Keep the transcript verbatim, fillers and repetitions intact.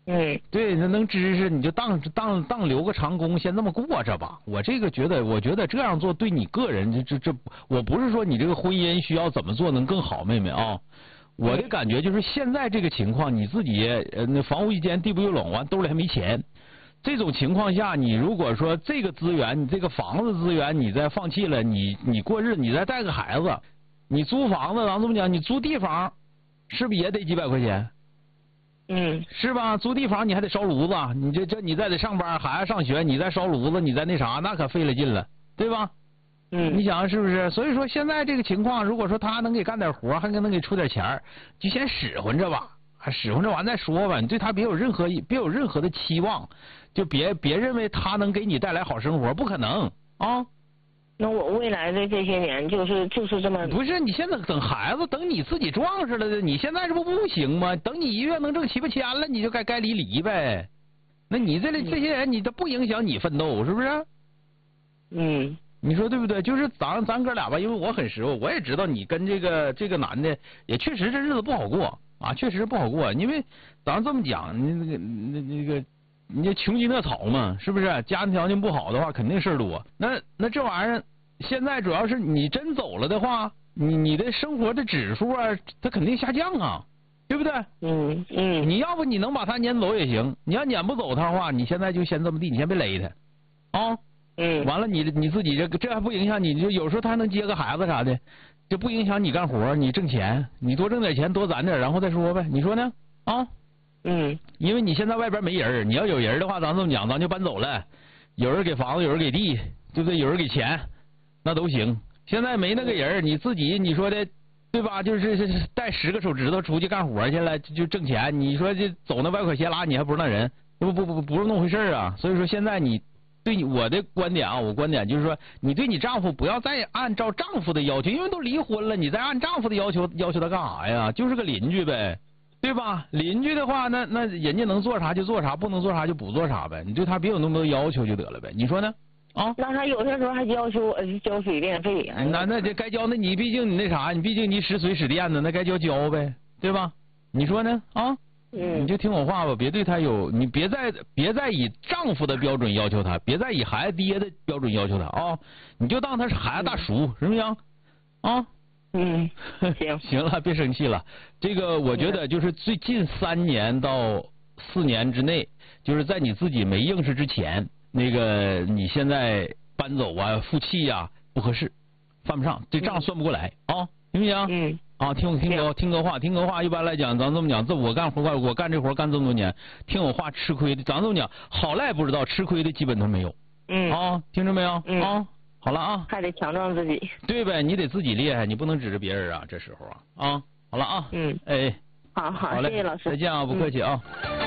嗯， 对，那能支持你就当当当留个长工，先这么过着吧。我这个觉得，我觉得这样做对你个人，这这这，我不是说你这个婚姻需要怎么做能更好，妹妹啊。我的感觉就是现在这个情况，你自己呃那房屋一间地不有垄，完兜里还没钱，这种情况下，你如果说这个资源，你这个房子资源你再放弃了，你你过日子，你再带个孩子，你租房子，咱这么讲，你租地方，是不是也得几百块钱？ 嗯， 是吧？租地方你还得烧炉子，你这这你再得上班，孩子上学，你再烧炉子，你再那啥，那可费了劲了，对吧？ 嗯， 你想是不是？所以说现在这个情况，如果说他能给干点活，还能给出点钱，就先使唤着吧，还使唤着完再说吧。你对他别有任何别有任何的期望，就别别认为他能给你带来好生活，不可能啊。 那我未来的这些年就是就是这么不是，你现在等孩子，等你自己壮实了的，你现在这不不行吗？等你一月能挣七八千了，你就该该离离呗。那你这里这些人，你都不影响你奋斗，是不是？ 嗯。 你说对不对？就是咱咱哥俩吧，因为我很实惠，我也知道你跟这个这个男的也确实这日子不好过啊，确实不好过。因为咱这么讲，你那个那那个你这穷鸡嫩草嘛，是不是？家庭条件不好的话，肯定事儿多。那那这玩意儿，现在主要是你真走了的话，你你的生活的指数啊，它肯定下降啊，对不对？ 嗯嗯。 你要不你能把他撵走也行，你要撵不走他的话，你现在就先这么地，你先别勒他啊。 嗯， 完了你你自己这这还不影响你，就有时候他还能接个孩子啥的，这不影响你干活，你挣钱，你多挣点钱，多攒点，然后再说呗，你说呢？啊， 嗯， 因为你现在外边没人，你要有人的话，咱这么讲，咱就搬走了，有人给房子，有人给地，对不对？有人给钱，那都行。现在没那个人，你自己你说的，对吧？就是带十个手指头出去干活去了，就挣钱。你说这走那歪拐斜拉，你还不是那人？不不不不是那么回事啊。所以说现在你。对你我的观点啊，我观点就是说，你对你丈夫不要再按照丈夫的要求，因为都离婚了，你再按丈夫的要求要求他干啥呀？就是个邻居呗，对吧？邻居的话，那那人家能做啥就做啥，不能做啥就不做啥呗。你对他别有那么多要求就得了呗，你说呢？啊？ 那他有些时候还要求我交水电费啊。 那那这该交，那你毕竟你那啥，你毕竟你使水使电的，那该交交呗，对吧？你说呢？啊？ 嗯， 你就听我话吧，别对他有，你别再别再以丈夫的标准要求他，别再以孩子爹的标准要求他啊！你就当他是孩子大叔，行不行？啊？ 嗯，行行了，别生气了。这个我觉得就是最近三年到四年之内，就是在你自己没硬实之前，那个你现在搬走啊、负气呀、啊、不合适，犯不上，这账算不过来啊，行不行？ 嗯。 啊，听我听哥听哥话，听哥话。一般来讲，咱这么讲，这我干活我干这活干这么多年，听我话吃亏的，咱这么讲，好赖不知道，吃亏的基本都没有。 嗯。 啊，听着没有？ 嗯。 啊，好了啊。 还得强壮自己。 对呗，你得自己厉害，你不能指着别人啊，这时候啊。啊，好了啊。 嗯。 哎。 好好， 好嘞， 谢谢老师。 再见啊，不客气啊。 嗯